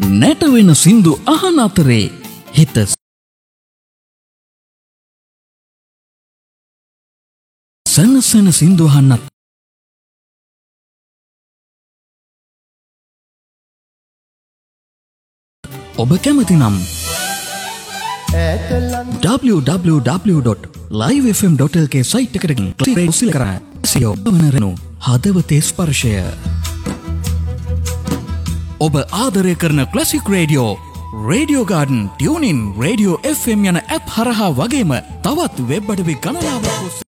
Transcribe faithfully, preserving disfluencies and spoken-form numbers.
නැටවෙන සින්දු අහන අතරේ හිත සනසන සින්දු අහන්නත් ඔබ කැමති නම් w w w dot live f m dot l k site එකට ගිහින් ක්ලික් කරා සියෝ බවනරනු හදවතේ ස්පර්ශය ඔබ ආදරය කරන classic radio radio garden tune ඉන් රේඩියෝ එෆ් එම් යන ඇප් හරහා වගේම තවත් වෙබ් අඩවි ගණනාවක්